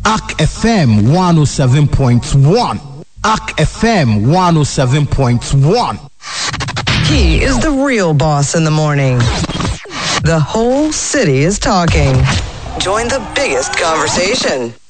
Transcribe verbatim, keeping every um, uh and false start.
A C F M one oh seven point one. A C F M one oh seven point one. He is the real boss in the morning. The whole city is talking. Join the biggest conversation.